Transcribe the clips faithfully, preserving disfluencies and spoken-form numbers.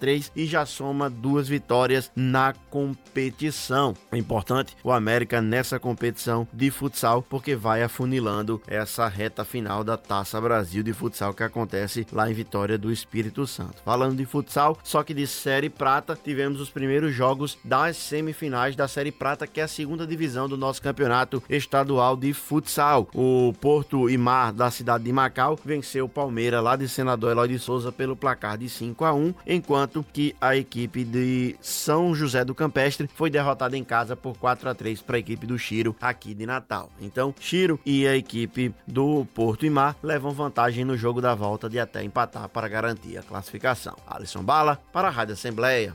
três e já soma duas vitórias na competição. É importante o América nessa competição de futsal, porque vai afunilando essa reta final da Taça Brasil de futsal que acontece lá em Vitória do Espírito Santo. Falando de futsal, só que de Série Prata, tivemos os primeiros jogos das semifinais da Série Prata, que é a segunda divisão do nosso campeonato estadual de futsal. O Porto Imar da cidade de Macau venceu o Palmeiras lá de Senador Eloy de Souza pelo placar de cinco a um, enquanto que a equipe de São José do Campestre foi derrotada em casa por quatro a três para a equipe do Chiro aqui de Natal. Então, Chiro e a equipe do Porto Imar levam vantagem no jogo da volta de até empatar para garantir a classificação. Alisson Bala para a Rádio Assembleia.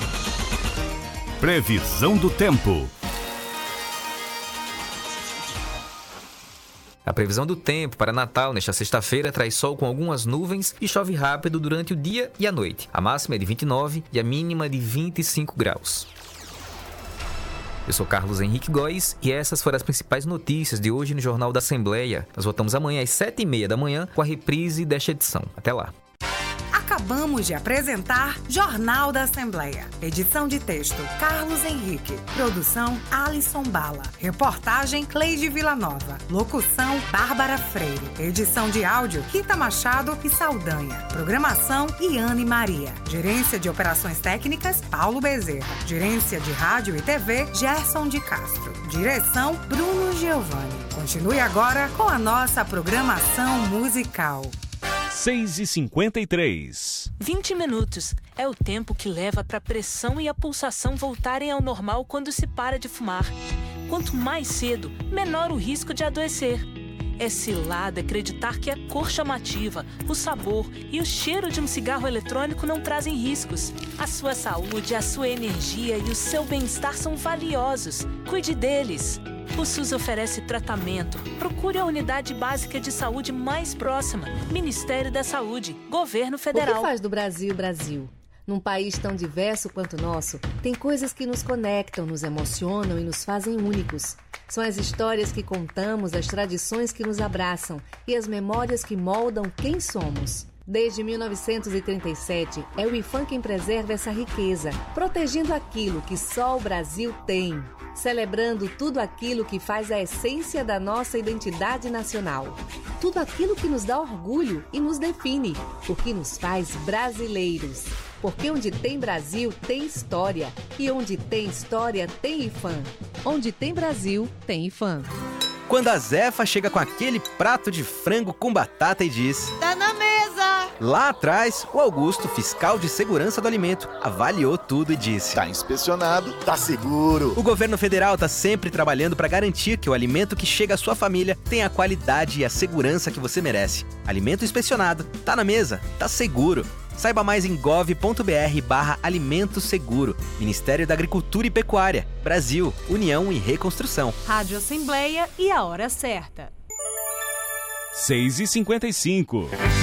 Previsão do tempo. A previsão do tempo para Natal nesta sexta-feira traz sol com algumas nuvens e chove rápido durante o dia e a noite. A máxima é de vinte e nove e a mínima de vinte e cinco graus. Eu sou Carlos Henrique Góes e essas foram as principais notícias de hoje no Jornal da Assembleia. Nós voltamos amanhã às sete e meia da manhã com a reprise desta edição. Até lá. Acabamos de apresentar Jornal da Assembleia. Edição de texto, Carlos Henrique. Produção, Alisson Bala. Reportagem, Cleide Villanova. Locução, Bárbara Freire. Edição de áudio, Rita Machado e Saldanha. Programação, Iane Maria. Gerência de Operações Técnicas, Paulo Bezerra. Gerência de Rádio e T V, Gerson de Castro. Direção, Bruno Giovanni. Continue agora com a nossa programação musical. seis e cinquenta e três. vinte minutos é o tempo que leva para a pressão e a pulsação voltarem ao normal quando se para de fumar. Quanto mais cedo, menor o risco de adoecer. É cilada acreditar que a cor chamativa, o sabor e o cheiro de um cigarro eletrônico não trazem riscos. A sua saúde, a sua energia e o seu bem-estar são valiosos. Cuide deles. O SUS oferece tratamento. Procure a unidade básica de saúde mais próxima. Ministério da Saúde, Governo Federal. O que faz do Brasil Brasil? Num país tão diverso quanto o nosso, tem coisas que nos conectam, nos emocionam e nos fazem únicos. São as histórias que contamos, as tradições que nos abraçam e as memórias que moldam quem somos. Desde mil novecentos e trinta e sete, é o IPHAN quem preserva essa riqueza, protegendo aquilo que só o Brasil tem, celebrando tudo aquilo que faz a essência da nossa identidade nacional, tudo aquilo que nos dá orgulho e nos define, o que nos faz brasileiros. Porque onde tem Brasil, tem história, e onde tem história, tem IPHAN. Onde tem Brasil, tem IPHAN. Quando a Zefa chega com aquele prato de frango com batata e diz: tá na mesa! Lá atrás, o Augusto, fiscal de segurança do alimento, avaliou tudo e disse: tá inspecionado, tá seguro. O governo federal tá sempre trabalhando para garantir que o alimento que chega à sua família tenha a qualidade e a segurança que você merece. Alimento inspecionado, tá na mesa, tá seguro. Saiba mais em gov.br barra Alimento Seguro. Ministério da Agricultura e Pecuária. Brasil, União e Reconstrução. Rádio Assembleia e a hora certa. seis e cinquenta e cinco.